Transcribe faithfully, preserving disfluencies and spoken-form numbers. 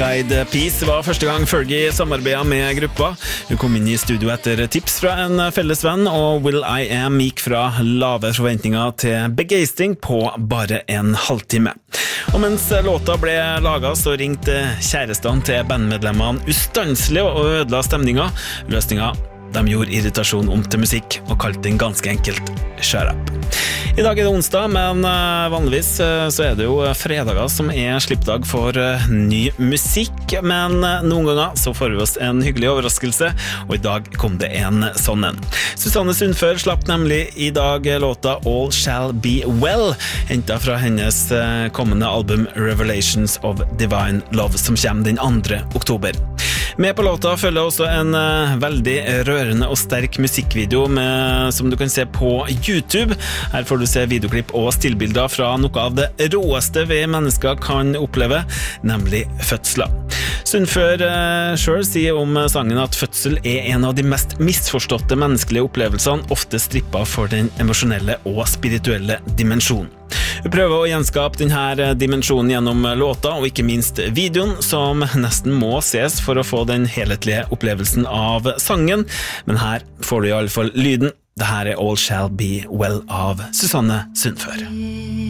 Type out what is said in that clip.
Black Eyed Peas var første gang Fergie samarbeidet med gruppa. Hun kom inn i studio etter tips fra en felles venn, og Will I Am gikk fra lave forventninger til begeistring på bare en halvtime. Og mens låta ble laget, så ringte kjærestene til bandmedlemmene ustanselig og ødela stemninga. Løsningen: de gjorde irritasjon om til musikk og kalte den ganske enkelt Shut Up. I dag er det onsdag, men vanligvis så er det jo fredager som er slippdag for ny musikk, men noen ganger så får vi oss en hyggelig overraskelse, og i dag kom det en sånn en. Susanne Sundfør slapp nemlig i dag låta All Shall Be Well, hentet fra hennes kommende album Revelations of Divine Love, som kommer den andre oktober. Med på låta følger også en uh, veldig rørende og sterk musikkvideo med, som du kan se på YouTube. Her får du se videoklipp og stillbilder fra noe av det råeste vi mennesker kan oppleve, nemlig fødsler. Sundfør uh, selv sier om sangen at fødsel er en av de mest misforståtte menneskelige opplevelsene, ofte strippet for den emosjonelle og spirituelle dimensjonen. Hun prøver å gjenskape denne dimensjonen gjennom låta, og ikke minst videoen, som nesten må ses for å få den helhetlige opplevelsen av sangen. Men her får du i alle fall lyden. Dette er All Shall Be Well av Susanne Sundfør.